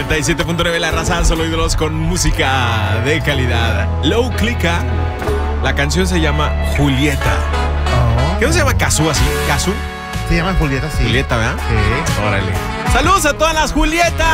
97.9 La Raza, solo ídolos con música de calidad. Low Clica, la canción se llama Julieta. ¿Qué no se llama Cazú así? ¿Cazú? Se llama Julieta, sí. Julieta, ¿verdad? Sí. Órale. ¡Saludos a todas las Julietas!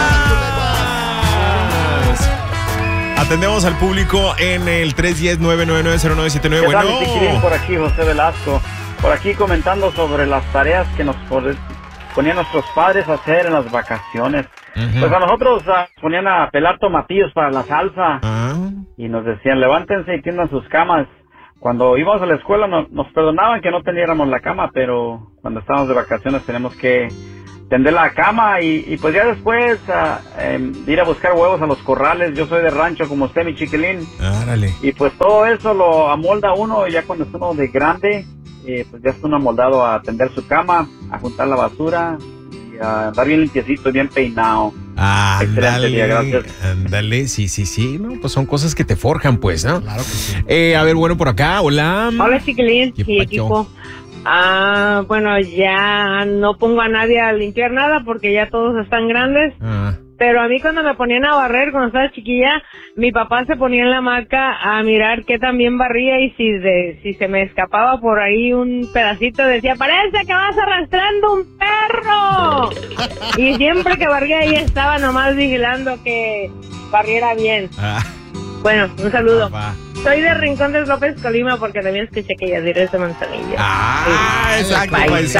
Atendemos al público en el 310-999-0979. Bueno. Por aquí, José Velasco. Por aquí comentando sobre las tareas que nos ponían nuestros padres a hacer en las vacaciones. Pues a nosotros ponían a pelar tomatillos para la salsa. Y nos decían, levántense y tiendan sus camas. Cuando íbamos a la escuela nos perdonaban que no tendiéramos la cama, pero cuando estábamos de vacaciones tenemos que tender la cama y pues ya después ir a buscar huevos a los corrales. Yo soy de rancho como usted, mi chiquilín. Árale. Y pues todo eso lo amolda uno ya cuando es uno de grande, pues ya está uno amoldado a tender su cama, a juntar la basura y a andar bien limpiecito, bien peinado. Excelente día, gracias. Ándale, sí, no, pues son cosas que te forjan, pues, ¿no? Claro que sí. A ver, bueno, por acá, hola. Hola, chiquilín y equipo. Bueno, ya no pongo a nadie a limpiar nada porque ya todos están grandes. Pero a mí cuando me ponían a barrer, cuando estaba chiquilla, mi papá se ponía en la hamaca a mirar qué tan bien barría y si se me escapaba por ahí un pedacito decía, parece que vas arrastrando un perro. Y siempre que barría ahí estaba nomás vigilando que barriera bien. Bueno, un saludo. Soy de Rincón de López, Colima, porque también escuché que Yadira es de Manzanillo. Exacto,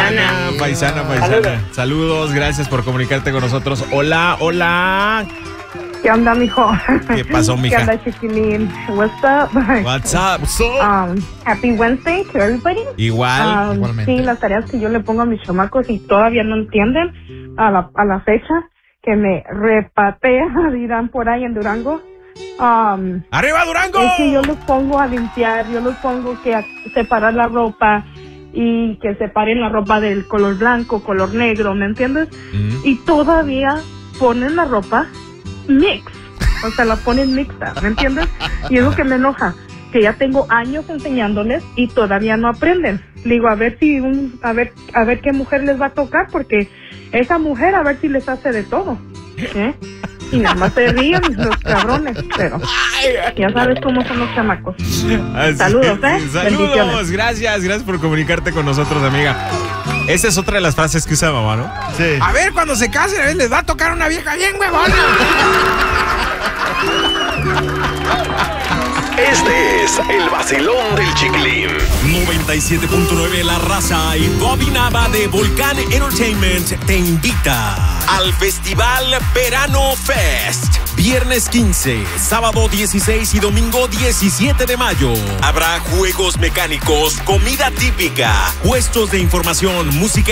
paisana. Saludos, gracias por comunicarte con nosotros. Hola. ¿Qué onda, mijo? ¿Qué pasó, mija? ¿Qué onda, chiquilín? What's up? What's up? Happy Wednesday to everybody. Igual. Igualmente. Sí, las tareas que yo le pongo a mis chamacos y todavía no entienden a la fecha, que me repatea, dirán por ahí en Durango. ¡Arriba, Durango! Es que yo los pongo a limpiar, yo los pongo a separar la ropa y que separen la ropa del color blanco, color negro, ¿me entiendes? Y todavía ponen la ropa mix, o sea, la ponen mixta, ¿me entiendes? Y es lo que me enoja, que ya tengo años enseñándoles y todavía no aprenden. Digo, a ver qué mujer les va a tocar, porque esa mujer a ver si les hace de todo, ¿eh? Y nada más se ríen los cabrones, pero ya sabes cómo son los chamacos. Saludos, Saludos, gracias por comunicarte con nosotros, amiga. Esa es otra de las frases que usa mamá, ¿no? Sí. A ver, cuando se casen, a ver, les va a tocar una vieja bien huevona. Este es el vacilón del Chiquilín. 97.9 La Raza y Bobby Nava de Volcán Entertainment te invita al Festival Verano Fest. Viernes 15, sábado 16 y domingo 17 de mayo. Habrá juegos mecánicos, comida típica, puestos de información, música